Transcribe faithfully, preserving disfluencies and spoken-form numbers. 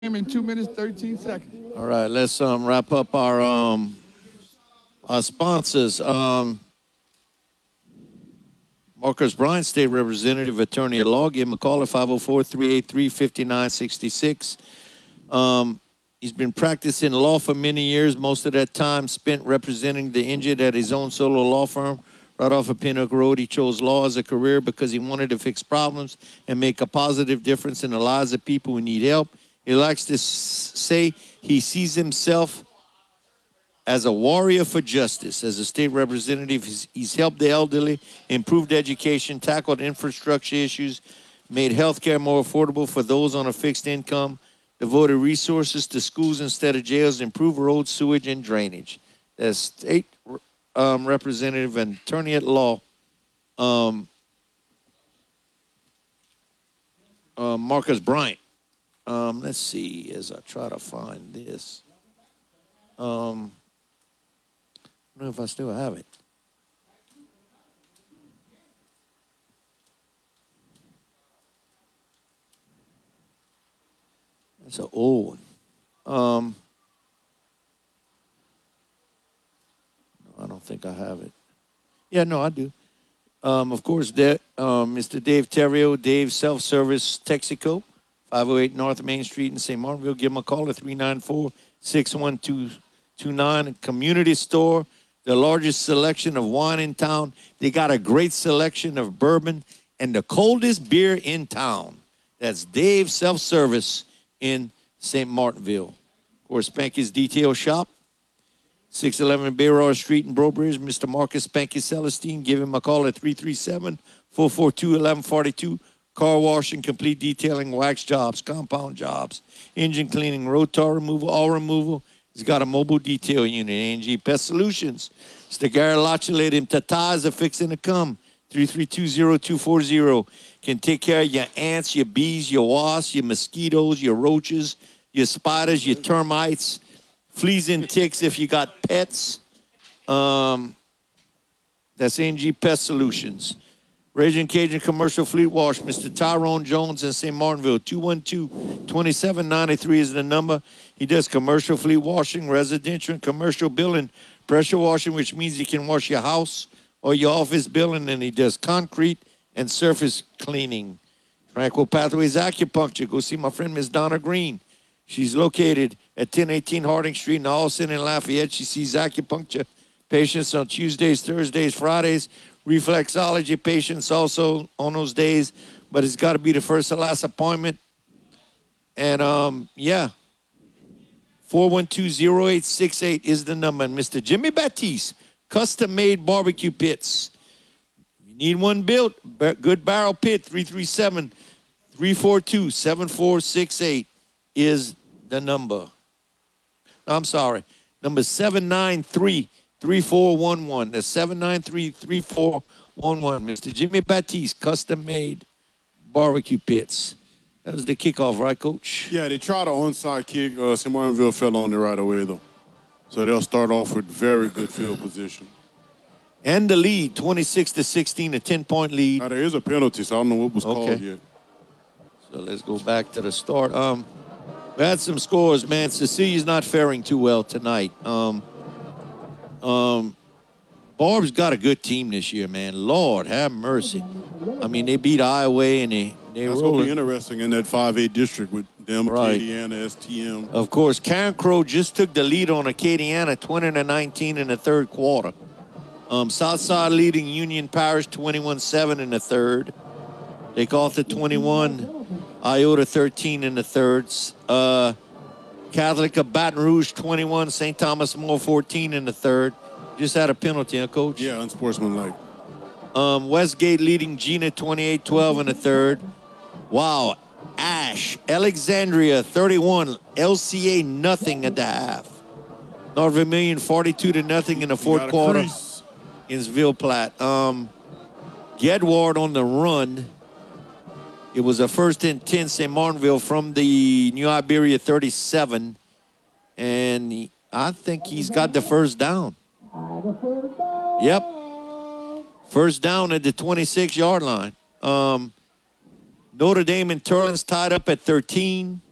in two minutes, thirteen seconds. All right, let's um, wrap up our um, our sponsors. Um, Marcus Bryant, State Representative, Attorney at Law. Give him a call at five oh four, three eight three, five nine six six. Um, he's been practicing law for many years, most of that time spent representing the injured at his own solo law firm right off of Pinnock Road. He chose law as a career because he wanted to fix problems and make a positive difference in the lives of people who need help. He likes to s- say he sees himself as a warrior for justice. As a state representative, he's, he's helped the elderly, improved education, tackled infrastructure issues, made health care more affordable for those on a fixed income, devoted resources to schools instead of jails, improved roads, sewage, and drainage. As state um, representative and attorney at law, um, uh, Marcus Bryant. Um, let's see as I try to find this. Um, I don't know if I still have it. It's an old one. Um, no, I don't think I have it. Yeah, no, I do. Um, of course, that, um, Mister Dave Terrio, Dave Self Service Texaco, five oh eight North Main Street in Saint Martinville. Give him a call at three nine four, six one two two nine. Community store, the largest selection of wine in town. They got a great selection of bourbon and the coldest beer in town. That's Dave Self Service in Saint Martinville. Of course, Spanky's Detail Shop, six eleven Bayreuth Street in Brobridge. Mister Marcus Spanky Celestine. Give him a call at three three seven, four four two, one one four two. Car washing, complete detailing, wax jobs, compound jobs, engine cleaning, road tar removal, all removal. He's got a mobile detail unit. A N G Pest Solutions. It's the Garalachalet and Tatas are fixing to come. three three two zero two four zero. Can take care of your ants, your bees, your wasps, your mosquitoes, your roaches, your spiders, your termites, fleas and ticks if you got pets. Um, that's A N G Pest Solutions. Raging Cajun Commercial Fleet Wash, Mister Tyrone Jones in Saint Martinville. two one two, two seven nine three is the number. He does commercial fleet washing, residential and commercial building, pressure washing, which means he can wash your house or your office building, and he does concrete and surface cleaning. Tranquil Pathways Acupuncture. Go see my friend Miss Donna Green. She's located at ten eighteen Harding Street in Allison and Lafayette. She sees acupuncture patients on Tuesdays, Thursdays, Fridays. Reflexology patients also on those days, but it's got to be the first and last appointment. And um, yeah, four one two, zero eight six eight is the number. And Mister Jimmy Baptiste, custom-made barbecue pits. You need one built, good barrel pit, three three seven, three four two, seven four six eight is the number. I'm sorry, number seven nine three, three four one one. That's seven nine three, three four one one. Mister Jimmy Baptiste, custom-made barbecue pits. That was the kickoff, right, Coach? Yeah, they tried an onside kick. Uh, Saint Martinville fell on it right away, though. So they'll start off with very good field position. And the lead, twenty-six to sixteen, a ten-point lead. Now, there is a penalty, so I don't know what was Okay. called yet. So let's go back to the start. Um, we had some scores, man. Cecilia's not faring too well tonight. Um, um, Barb's got a good team this year, man. Lord, have mercy. I mean, they beat Iowa and they they That's going to rolling. be interesting in that five A district with them, Right. Acadiana, S T M. Of course, Karen Crow just took the lead on Acadiana, twenty to nineteen in the third quarter. Um, Southside leading Union Parish twenty-one seven in the third. They called to twenty-one. Iota thirteen in the thirds. Uh, Catholic of Baton Rouge twenty-one. Saint Thomas More fourteen in the third. Just had a penalty, huh, Coach? Yeah, unsportsmanlike. Um, Westgate leading Gina twenty-eight twelve in the third. Wow. Ash, Alexandria thirty-one. L C A nothing at the half. North Vermilion forty-two to nothing in the fourth quarter. Crease. Against Ville Platte. Um, Gedward on the run. It was a first and ten Saint Martinville from the New Iberia thirty-seven. And he, I think he's got the first down. Yep. First down at the twenty-six yard line. Um, Notre Dame and Turlins tied up at thirteen.